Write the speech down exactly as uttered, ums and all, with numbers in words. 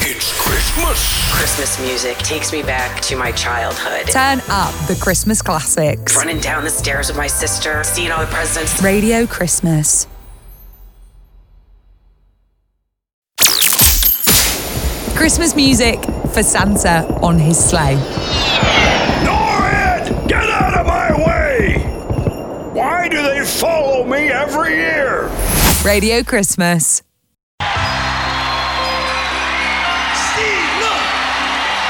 It's Christmas. Christmas music takes me back to my childhood. Turn up the Christmas classics. Running down the stairs with my sister, seeing all the presents. Radio Christmas. Christmas music for Santa on his sleigh. Norrid! Get out of my way! Why do they follow me every year? Radio Christmas.